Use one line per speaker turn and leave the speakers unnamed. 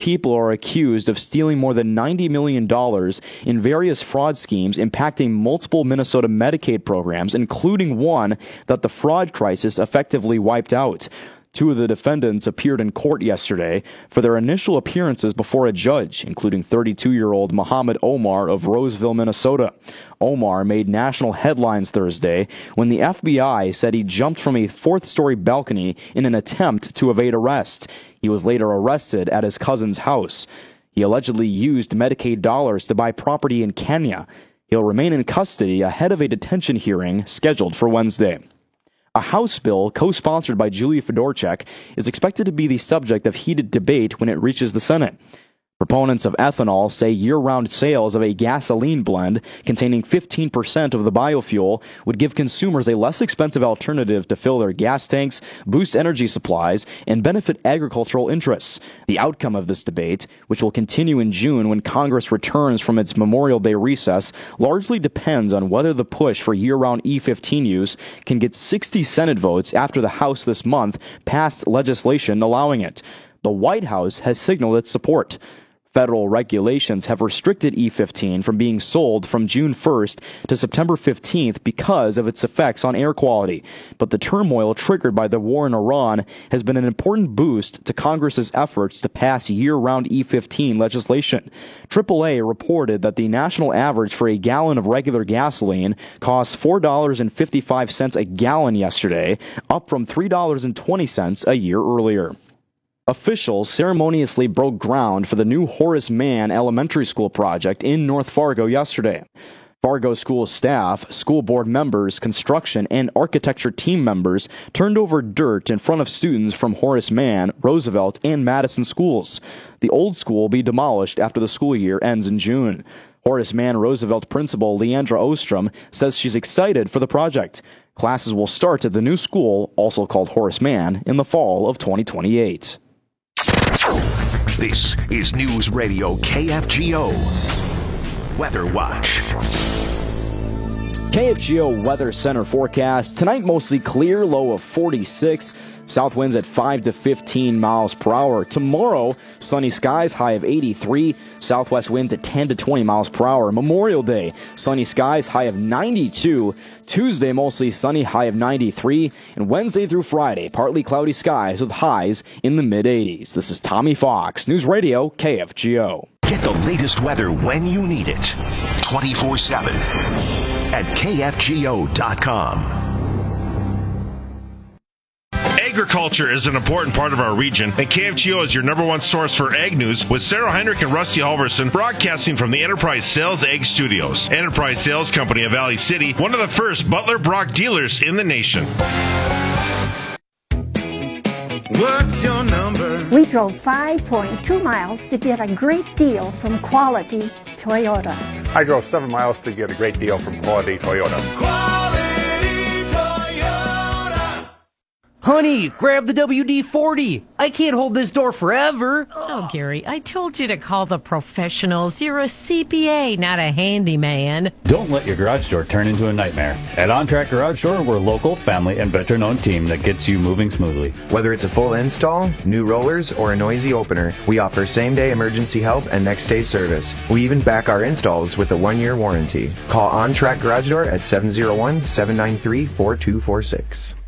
people are accused of stealing more than $90 million in various fraud schemes impacting multiple Minnesota Medicaid programs, including one that the fraud crisis effectively wiped out. Two of the defendants appeared in court yesterday for their initial appearances before a judge, including 32-year-old Muhammad Omar of Roseville, Minnesota. Omar made national headlines Thursday when the FBI said he jumped from a fourth-story balcony in an attempt to evade arrest. He was later arrested at his cousin's house. He allegedly used Medicaid dollars to buy property in Kenya. He'll remain in custody ahead of a detention hearing scheduled for Wednesday. A House bill co-sponsored by Julia Fedorchak is expected to be the subject of heated debate when it reaches the Senate. Proponents of ethanol say year-round sales of a gasoline blend containing 15% of the biofuel would give consumers a less expensive alternative to fill their gas tanks, boost energy supplies, and benefit agricultural interests. The outcome of this debate, which will continue in June when Congress returns from its Memorial Day recess, largely depends on whether the push for year-round E15 use can get 60 Senate votes after the House this month passed legislation allowing it. The White House has signaled its support. Federal regulations have restricted E15 from being sold from June 1st to September 15th because of its effects on air quality. But the turmoil triggered by the war in Iran has been an important boost to Congress's efforts to pass year-round E15 legislation. AAA reported that the national average for a gallon of regular gasoline costs $4.55 a gallon yesterday, up from $3.20 a year earlier. Officials ceremoniously broke ground for the new Horace Mann Elementary School project in North Fargo yesterday. Fargo school staff, school board members, construction, and architecture team members turned over dirt in front of students from Horace Mann, Roosevelt, and Madison schools. The old school will be demolished after the school year ends in June. Horace Mann Roosevelt principal Leandra Ostrom says she's excited for the project. Classes will start at the new school, also called Horace Mann, in the fall of 2028.
This is News Radio KFGO Weather Watch.
KFGO Weather Center forecast. Tonight mostly clear, low of 46. South winds at 5 to 15 miles per hour. Tomorrow, sunny skies, high of 83. Southwest winds at 10 to 20 miles per hour. Memorial Day, sunny skies, high of 92. Tuesday, mostly sunny, high of 93. And Wednesday through Friday, partly cloudy skies with highs in the mid-80s. This is Tommy Fox, News Radio KFGO.
Get the latest weather when you need it, 24/7 at KFGO.com.
Agriculture is an important part of our region, and KFGO is your number one source for ag news with Sarah Heinrich and Rusty Halverson broadcasting from the Enterprise Sales Ag Studios. Enterprise Sales Company of Valley City, one of the first Butler Brock dealers in the nation.
What's your number?
We drove 5.2 miles to get a great deal from Quality Toyota.
I drove 7 miles to get a great deal from Quality Toyota.
Quality Toyota.
Honey, grab the WD-40. I can't hold this door forever.
Oh, Gary, I told you to call the professionals. You're a CPA, not a handyman.
Don't let your garage door turn into a nightmare. At OnTrack Garage Door, we're a local, family, and veteran-owned team that gets you moving smoothly.
Whether it's a full install, new rollers, or a noisy opener, we offer same-day emergency help and next-day service. We even back our installs with a 1-year warranty. Call OnTrack Garage Door at 701-793-4246.